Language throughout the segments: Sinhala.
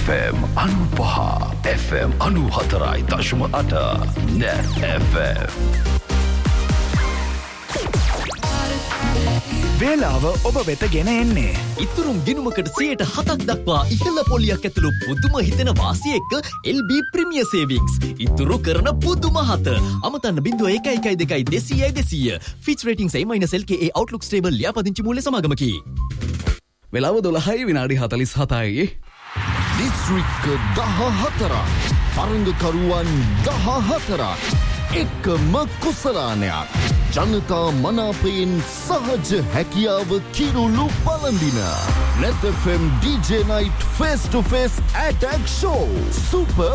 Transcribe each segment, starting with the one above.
FM 95 FM 94.8 Net FM වේලාව ඔබ වෙත ගෙන එන්නේ ඉතුරුම් ගිණුමකට 7% දක්වා ඉහළ පොලියක් ඇතුළු පුදුම හිතෙන වාසිය එක්ක LB ප්‍රීමියර් සේවිංග්ස් ඉතුරු කරන පුදුම හත අමතන්න 0112 Fitch ratings A-LKA Outlook stable ලියාපදිංචි මූල්‍ය සමාගමකි. වෙලාව 12යි විනාඩි 47යි. දිස්ත්‍රික්ක 14 තරඟකරුවන් 14 එකම කුසලානයක් ජනතා මනාපයෙන් සහජ හැකියාව කිරුළු පළඳින Net FM DJ Night Face to Face Attack Show Super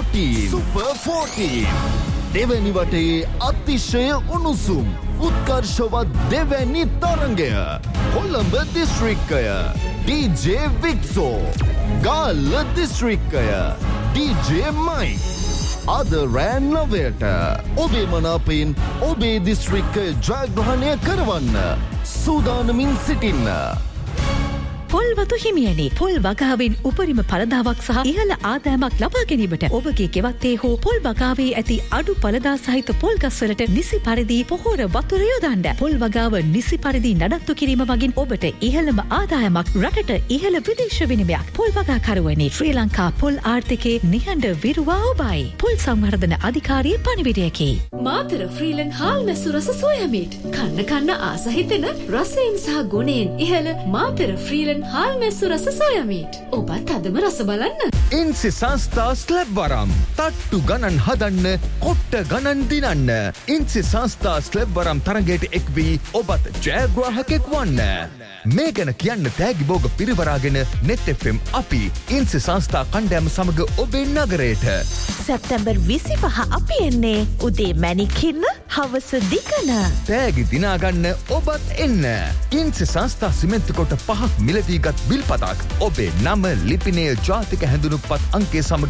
14 දෙවැනි වටේ අතිශය උණුසුම් උත්කර්ෂවත් දෙවැනි තරඟය Colombo දිස්ත්‍රික්කය DJ Vixo Galle දිස්ත්‍රික්කය DJ Mike අද රෑ 9ට ඔබේ මනාපයෙන් ඔබේ දිස්ත්‍රික්කය ජයග්‍රහණය කරවන්න සූදානමින් සිටින්න. පොල්වතු හිමියනි පොල් වගාවෙන් උපරිම පළදාවක් සහ ඉහළ ආදායමක් ලබා ගැනීමට ඔබගේ ගෙවත්තේ හෝ පොල් වගාවේ ඇති අඩු පළදා සහිත පොල් ගස්වලට නිසි පරිදි පොහොර වතුර යොදන්න. පොල් වගාව නිසි පරිදි නඩත්තු කිරීම මගින් ඔබට ඉහළම ආදායමක් රටට ඉහළ විදේශ විනිමයක්. පොල් වගාකරුවනි ශ්‍රී ලංකා පොල් ආර්ථිකයේ නිහඬ විරුවා ඔබයි. පොල් සංවර්ධන අධිකාරියේ පණිවිඩයකි. මාතර ෆ්‍රීලන් හාල් මැසු රස සෝයා මීට් කන්න ආස හිතෙන රසයෙන් සහ ගුණයෙන් ඉහළ මාතර ෆ්‍රීලන් හාල් මැසු රස සෝයා මීට්. ඔබත් අදම රස බලන්න. ඉන්සි සංස්ථා ස්ලැබ් වරම් තට්ටු ගණන් හදන්න කොට්ට ගණන් දිනන්න. ඉන්සි සංස්ථා ස්ලැබ් වරම් තරගයට එක් වී ඔබත් ජයග්‍රාහකෙක් වන්න. මේ ගැන කියන්න තෑගි බෝග පිරිවරාගෙන Net FM අපි ඉන්සි සංස්ථා කණ්ඩෑම සමග ඔබේ නගරයට සැප්තැම්බර් 25 අපි එන්නේ උදේ මැණිකින්න හවස දිගන. තෑගි දිනාගන්න ඔබත් එන්න. ඉන්සි සංස්ථා සිමෙන්ති කොට 5ක් මිලදීගත් බිල්පතක් ඔබේ නම ලිපිනය ජාතික හැඳුනුපත් අංකය සමග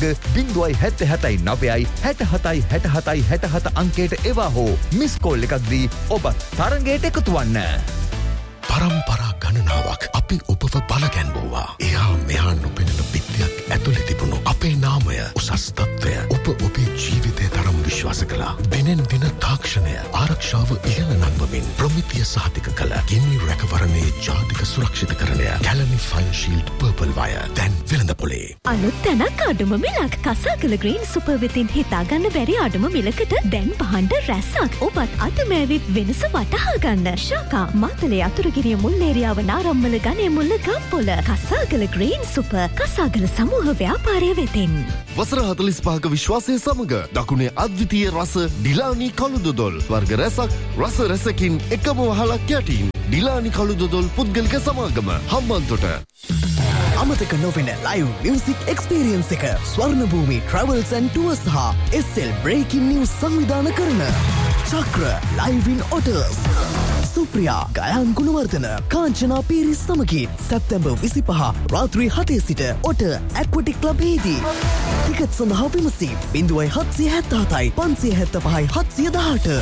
0.77 අංකයට එවා හෝ මිස්කෝල් එකක් දී ඔබත් තරගයට එකතු වන්න. පරම්පරා ගණනාවක් අපි ඔබව බලගැන්වුවා. එහා මෙහා නොපෙනෙන පිටියක් ඇතුලේ තිබුණු අපේ නාමය උසස් තත්ත්වය ඔබ ඔබේ ජීවිතය තරම් විශ්වාස කළා. දිනෙන් දින තාක්ෂණය ආරක්ෂාව ඉහළ නංවමින් ප්‍රමිතිය සහතික කළ ගිනි රැකවරණයේ ජාතික සුරක්ෂිතකරණය Kelani fine shield purple wire දැන් වෙළඳපොලේ. අලුත් තැනක් අඩුම මිලක් කසාකල ග්‍රීන් සුපර් වෙතින් හිතාගන්න බැරි අඩුම මිලකට දැන් පහන්ඩ රැස්සක්. ඔබත් අද මෑවිත් වෙනස වටහා ගන්න. ශාකා මාතලේ අතුරුගිරිය මුල්ලේරියාව නාරම්මල ගනේ මුල්ල ගම්පොල කසාකල ග්‍රීන් සුපර් කසාකල සමූහ ව්‍යාපාරය වෙතින්. වසර 45ක විශ්වාසය සමග දකුණේ අද්විතීය රස ඩිලානි කළුදොදොල් වර්ග රසක් රස රසකින් එකම වහලක් යටින් ඩිලානි කළුදොදොල් පුද්ගලික සමාගම හම්බන්තොට. අමතක නොවෙන ලයිව් මියුසික් එක්ස්පීරියන්ස් එක ස්වර්ණ භූමි ට්‍රැවල්ස් ඇන්ඩ් ටුවර්ස් හා SL බ්‍රේකින් නිවුස් සංවිධානය කරන චක්‍ර ලයිව් ඉන් ඔටර්ස් සුප්‍රියා ගයන් ගුණවර්ධන කාංචනා පීරිස් සමගින් සැප්තැම්බර් 25 රාත්‍රී 7 සිට ඔට ඇක්වටික් ක්ලබ්හේදී ටිකට් සඳහා විමසීම් 0777 575 718.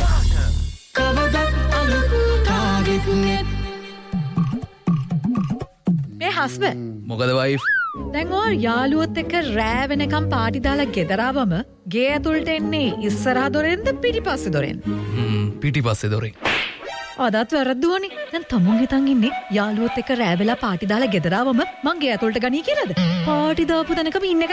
මේ හස්බන්ඩ් මොකද වයිෆ්? දැන් ඔය යාළුවොත් එක්ක රෑ වෙනකම් පාටි දාලා ගෙදරවම ගේ ඇතුළට එන්නේ ඉස්සරහා දොරෙන්ද පිටිපස්සේ දොරෙන්ද? පිටිපස්සේ දොරෙන්. අදත් වැරද්දුවනේ. දැන් තමුන් හිතන් ඉන්නේ යාළුවොත් එක්ක රෑ වෙලා පාටි දාලා ගෙදරවම මං ගේ ඇතුළට ගනී කියලාද? පාටි දාපු තැනකම ඉන්න එක